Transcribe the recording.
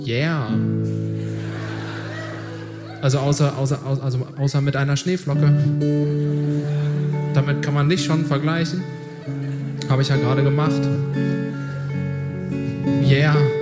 Yeah. Also außer mit einer Schneeflocke. Damit kann man nicht schon vergleichen. Habe ich ja gerade gemacht. Yeah.